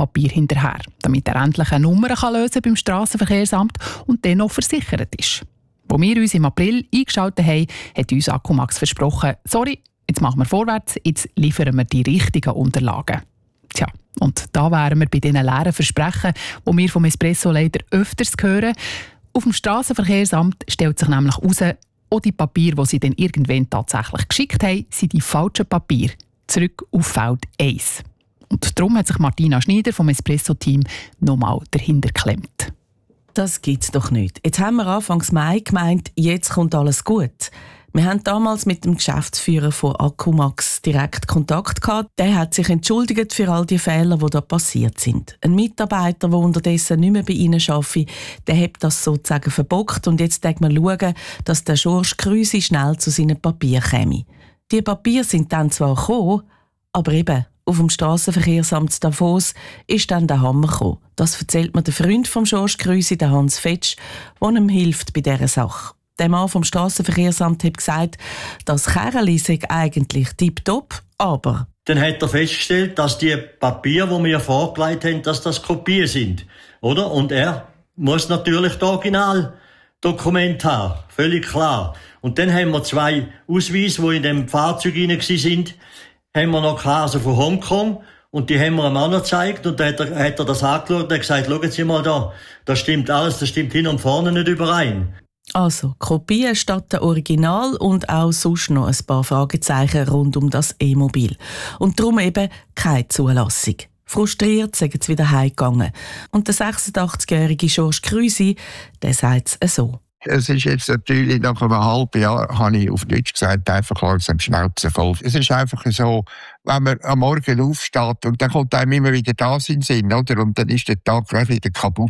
Zollpapier hinterher, damit er endlich eine Nummer lösen kann beim Strassenverkehrsamt und dann noch versichert ist. Als wir uns im April eingeschaltet haben, hat uns Accumax versprochen, sorry, jetzt machen wir vorwärts, jetzt liefern wir die richtigen Unterlagen. Tja, und da wären wir bei diesen leeren Versprechen, die wir vom Espresso leider öfters hören. Auf dem Strassenverkehrsamt stellt sich nämlich heraus, auch die Papiere, die sie dann irgendwann tatsächlich geschickt haben, sind die falschen Papiere. Zurück auf Feld 1. Und darum hat sich Martina Schneider vom Espresso-Team nochmal dahinter geklemmt. Das gibt's doch nicht. Jetzt haben wir Anfang Mai gemeint, jetzt kommt alles gut. Wir haben damals mit dem Geschäftsführer von Accumax direkt Kontakt gehabt. Der hat sich entschuldigt für all die Fehler, die da passiert sind. Ein Mitarbeiter, der unterdessen nicht mehr bei ihnen arbeitet, der hat das sozusagen verbockt und jetzt schauen wir, dass der Georges Krüsi schnell zu seinen Papieren käme. Die Papiere sind dann zwar gekommen, aber eben auf dem Strassenverkehrsamt Davos ist dann der Hammer gekommen. Das erzählt mir der Freund von Georges Krüsi, der Hans Fetsch, der ihm hilft bei dieser Sache. Der Mann vom Strassenverkehrsamt hat gesagt, das Kerli sei eigentlich tipptopp, aber... Dann hat er festgestellt, dass die Papiere, die wir vorgelegt haben, dass das Kopien sind. Oder? Und er muss natürlich das Originaldokument haben. Völlig klar. Und dann haben wir 2 Ausweise, die in dem Fahrzeug rein waren, haben wir noch klar, also von Hongkong. Und die haben wir einem Mann gezeigt und dann hat er das angeschaut und hat gesagt, schauen Sie mal da, das stimmt alles, das stimmt hin und vorne nicht überein. Also, Kopien statt der Original und auch sonst noch ein paar Fragezeichen rund um das E-Mobil. Und darum eben keine Zulassung. Frustriert sind sie wieder heimgegangen. Und der 86-jährige Georges Krüsi, der sagt es so. Es ist jetzt natürlich nach einem halben Jahr, habe ich auf Deutsch gesagt, einfach langsam Schnauze voll. Es ist einfach so, wenn man am Morgen aufsteht und dann kommt einem immer wieder das in den Sinn, oder? Und dann ist der Tag gleich wieder kaputt,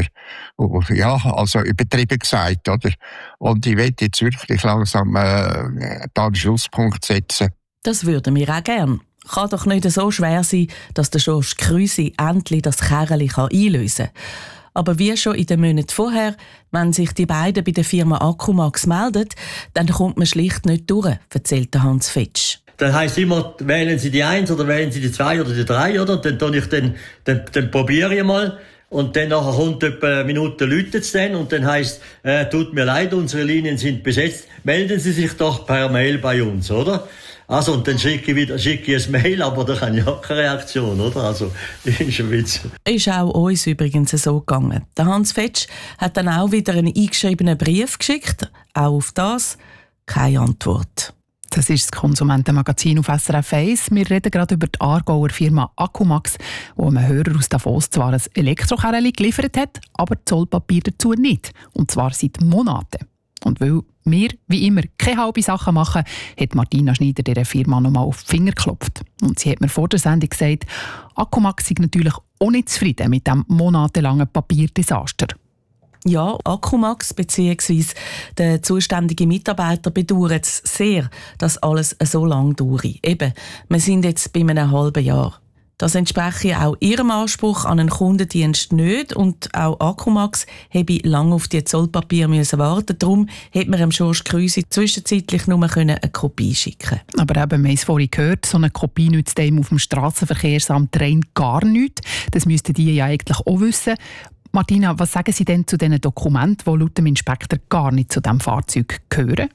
oder? Ja, also übertrieben gesagt, oder? Und ich will jetzt wirklich langsam da einen Schlusspunkt setzen. Das würden wir auch gern. Kann doch nicht so schwer sein, dass der Georges Krüsi endlich das Kerli einlösen kann. Aber wie schon in den Monaten vorher, wenn sich die beiden bei der Firma Accumax melden, dann kommt man schlicht nicht durch, erzählt Hans Fetsch. Das heisst immer, wählen Sie die 1 oder wählen Sie die 2 oder die 3, oder? Und dann probiere ich mal. Und dann nachher kommt etwa eine Minute, läutet es dann und dann heisst, tut mir leid, unsere Linien sind besetzt. Melden Sie sich doch per Mail bei uns, oder? Also, und dann schicke ich ein Mail, aber da habe ich auch keine Reaktion, oder? Also, ist ein Witz. Ist auch uns übrigens so gegangen. Der Hans Fetsch hat dann auch wieder einen eingeschriebenen Brief geschickt. Auch auf das keine Antwort. Das ist das Konsumentenmagazin auf SRF 1. Wir reden gerade über die Aargauer Firma Accumax, wo einem Hörer aus Davos zwar ein Elektrokerli geliefert hat, aber Zollpapier dazu nicht. Und zwar seit Monaten. Und weil wir, wie immer, keine halbe Sachen machen, hat Martina Schneider dieser Firma nochmal auf die Finger geklopft. Und sie hat mir vor der Sendung gesagt, Accumax sei natürlich auch nicht zufrieden mit diesem monatelangen Papierdesaster. Ja, Accumax bzw. der zuständige Mitarbeiter bedauern es sehr, dass alles so lange dauert. Eben, wir sind jetzt bei einem halben Jahr. Das entspreche auch Ihrem Anspruch an einen Kundendienst nicht und auch Accumax habe lange auf die Zollpapiere warten. Darum hätte man dem Georges Krüsi zwischenzeitlich nur eine Kopie schicken können. Aber eben, wir haben es vorhin gehört, so eine Kopie nützt einem auf dem Strassenverkehrsamt rein gar nichts. Das müssten die ja eigentlich auch wissen. Martina, was sagen Sie denn zu diesen Dokumenten, die laut dem Inspektor gar nicht zu diesem Fahrzeug gehören?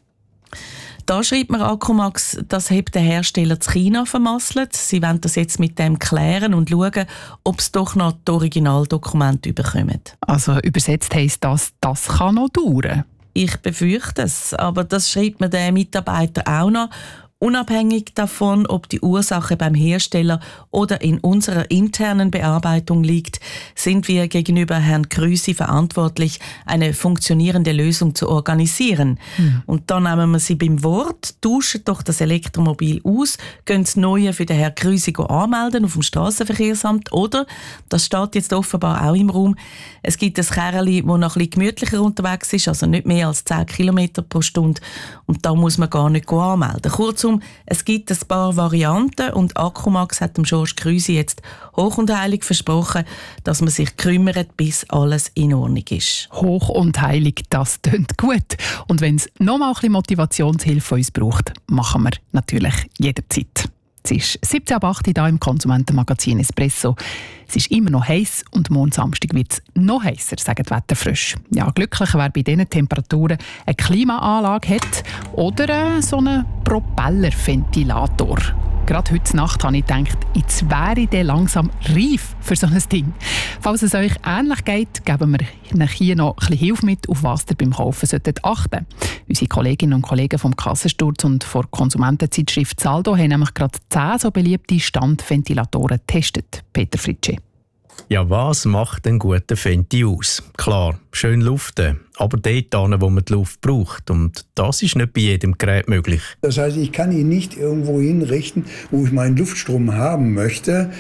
Da schreibt man Accumax, das hat der Hersteller zu China vermasselt. Sie wollen das jetzt mit dem klären und schauen, ob es doch noch die Originaldokumente bekommen. Also übersetzt heisst das kann noch dauern. Ich befürchte es, aber das schreibt mir der Mitarbeiter auch noch. Unabhängig davon, ob die Ursache beim Hersteller oder in unserer internen Bearbeitung liegt, sind wir gegenüber Herrn Krüsi verantwortlich, eine funktionierende Lösung zu organisieren. Und dann nehmen wir sie beim Wort, tauschen doch das Elektromobil aus, gehen das Neue für den Herrn Krüsi anmelden auf dem Strassenverkehrsamt oder, das steht jetzt offenbar auch im Raum, es gibt ein Kerli, das noch ein bisschen gemütlicher unterwegs ist, also nicht mehr als 10 km pro Stunde und da muss man gar nicht anmelden. Kurzum, es gibt ein paar Varianten und Accumax hat dem Georges Krüsi jetzt hoch und heilig versprochen, dass man sich kümmert, bis alles in Ordnung ist. Hoch und heilig, das tönt gut. Und wenn es noch mal ein bisschen Motivationshilfe von uns braucht, machen wir natürlich jederzeit. Es ist 17:08 hier im Konsumentenmagazin Espresso. Es ist immer noch heiß und morgen Samstag wird es noch heißer, sagen die Wetterfrösche. Ja, glücklich, wer bei diesen Temperaturen eine Klimaanlage hat oder so einen Propellerventilator. Gerade heute Nacht habe ich gedacht, jetzt wäre ich langsam reif für so ein Ding. Falls es euch ähnlich geht, geben wir euch hier noch ein bisschen Hilfe mit, auf was ihr beim Kaufen solltet achten. Unsere Kolleginnen und Kollegen vom Kassensturz und von der Konsumentenzeitschrift Saldo haben nämlich gerade 10 so beliebte Standventilatoren getestet. Peter Fritsche. Ja, was macht einen guten Fenti aus? Klar, schön luften, aber dort, wo man die Luft braucht. Und das ist nicht bei jedem Gerät möglich. Das heißt, ich kann ihn nicht irgendwo hinrichten, wo ich meinen Luftstrom haben möchte,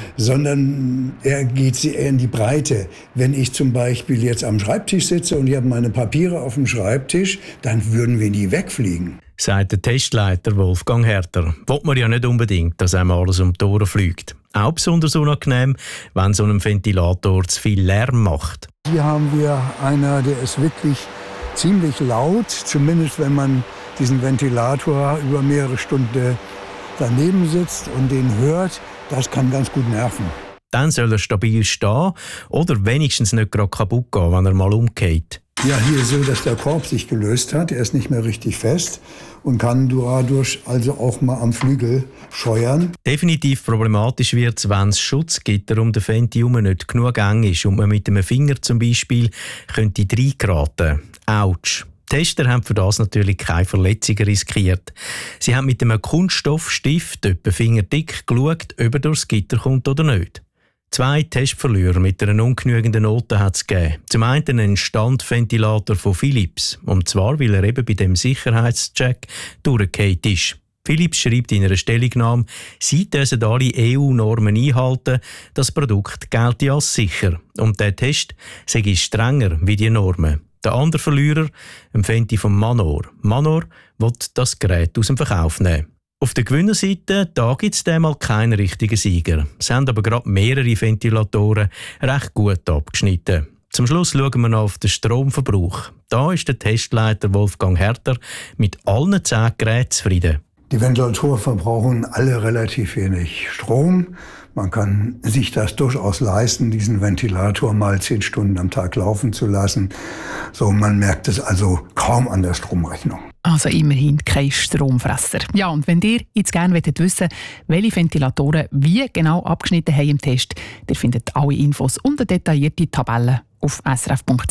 sondern er geht eher in die Breite. Wenn ich zum Beispiel jetzt am Schreibtisch sitze und ich habe meine Papiere auf dem Schreibtisch, dann würden wir nie wegfliegen. Sagt der Testleiter Wolfgang Herter. Will man ja nicht unbedingt, dass einem alles um die Ohren fliegt. Auch besonders unangenehm, wenn so ein Ventilator zu viel Lärm macht. Hier haben wir einer, der ist wirklich ziemlich laut, zumindest wenn man diesen Ventilator über mehrere Stunden daneben sitzt und den hört. Das kann ganz gut nerven. Dann soll er stabil stehen oder wenigstens nicht gerade kaputt gehen, wenn er mal umgeht. Ja, hier ist so, dass der Korb sich gelöst hat. Er ist nicht mehr richtig fest und kann dadurch also auch mal am Flügel scheuern. Definitiv problematisch wird es, wenn das Schutzgitter um den Fenti herum nicht genug eng ist und man mit einem Finger zum Beispiel könnte reingeraten. Autsch. Die Tester haben für das natürlich keine Verletzungen riskiert. Sie haben mit einem Kunststoffstift etwa fingerdick geschaut, ob er durchs Gitter kommt oder nicht. 2 Testverlierer mit einer ungenügenden Note hat es gegeben. Zum einen einen Standventilator von Philips, und zwar, weil er eben bei dem Sicherheitscheck durchgefallen ist. Philips schreibt in einer Stellungnahme, sie müssen alle EU-Normen einhalten, das Produkt gelte als sicher. Und der Test sei strenger wie die Normen. Der andere Verlierer, ein Fenti von Manor. Manor will das Gerät aus dem Verkauf nehmen. Auf der Gewinnerseite gibt es diesmal keinen richtigen Sieger. Es haben aber gerade mehrere Ventilatoren recht gut abgeschnitten. Zum Schluss schauen wir noch auf den Stromverbrauch. Da ist der Testleiter Wolfgang Herter mit allen 10 Geräten zufrieden. Die Ventilatoren verbrauchen alle relativ wenig Strom. Man kann sich das durchaus leisten, diesen Ventilator mal 10 Stunden am Tag laufen zu lassen. So, man merkt es also kaum an der Stromrechnung. Also immerhin kein Stromfresser. Ja, und wenn ihr jetzt gerne wissen wollt, welche Ventilatoren wie genau abgeschnitten haben im Test, ihr findet alle Infos und eine detaillierte Tabelle auf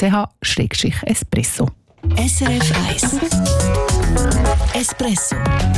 srf.ch/espresso. SRF 1 Espresso